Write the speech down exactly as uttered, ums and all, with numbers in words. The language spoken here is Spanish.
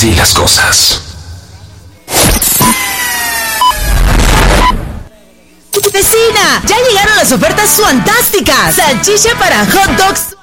así las cosas. ¡Vecina! ¡Ya llegaron las ofertas fantásticas! Salchicha para hot dogs